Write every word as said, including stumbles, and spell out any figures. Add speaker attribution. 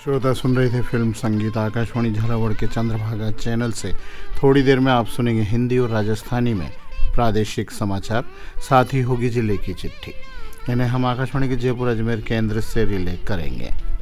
Speaker 1: श्रोता सुन रहे थे फिल्म संगीत आकाशवाणी झालावाड़ के चंद्रभागा चैनल से। थोड़ी देर में आप सुनेंगे हिंदी और राजस्थानी में प्रादेशिक समाचार, साथ ही होगी जिले की चिट्ठी। इन्हें हम आकाशवाणी के जयपुर अजमेर केंद्र से रिले करेंगे।